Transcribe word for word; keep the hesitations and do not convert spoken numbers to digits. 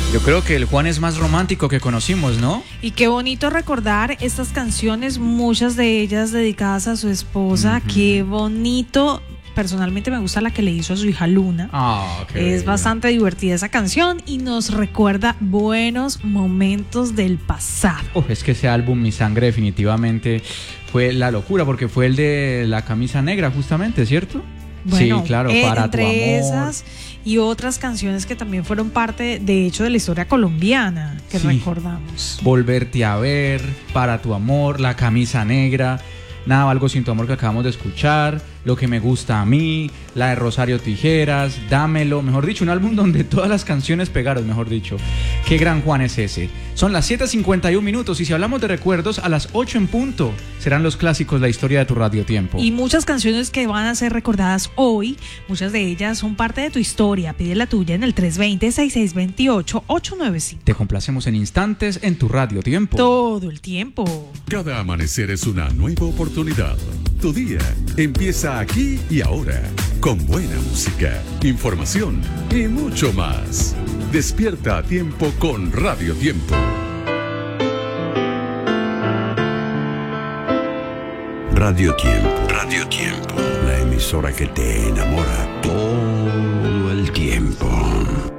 Yo creo que el Juan es más romántico que conocimos, ¿no? Y qué bonito recordar estas canciones, muchas de ellas dedicadas a su esposa. Uh-huh. Qué bonito. Personalmente me gusta la que le hizo a su hija Luna. Oh, qué es bella. Bastante divertida esa canción y nos recuerda buenos momentos del pasado. Oh, es que ese álbum, Mi Sangre, definitivamente fue la locura, porque fue el de la camisa negra, justamente, ¿cierto? Bueno, sí, claro, eh, para entre tu amor. esas y otras canciones que también fueron parte, de hecho, de la historia colombiana que sí. recordamos. Volverte a ver, Para tu amor, La camisa negra, Nada valgo sin tu amor, que acabamos de escuchar, Lo que me gusta a mí, la de Rosario Tijeras, Dámelo, mejor dicho, un álbum donde todas las canciones pegaron, mejor dicho. Qué gran Juan es ese. Son las siete cincuenta y un minutos y si hablamos de recuerdos, a las ocho en punto serán los clásicos, la historia de tu radiotiempo. Y muchas canciones que van a ser recordadas hoy, muchas de ellas son parte de tu historia. Pide la tuya en el tres dos cero, seis seis dos ocho, ocho nueve cinco. Te complacemos en instantes en tu radiotiempo. Todo el tiempo. Cada amanecer es una nueva oportunidad. Tu día empieza aquí y ahora, con buena música, información y mucho más. Despierta a tiempo con Radio Tiempo. Radio Tiempo. Radio Tiempo. La emisora que te enamora todo el tiempo.